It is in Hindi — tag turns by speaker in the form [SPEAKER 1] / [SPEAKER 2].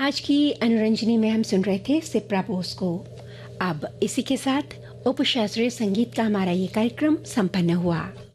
[SPEAKER 1] आज की अनुरंजनी में हम सुन रहे थे सिप्रा बोस को। अब इसी के साथ उपशास्त्रीय संगीत का हमारा ये कार्यक्रम संपन्न हुआ।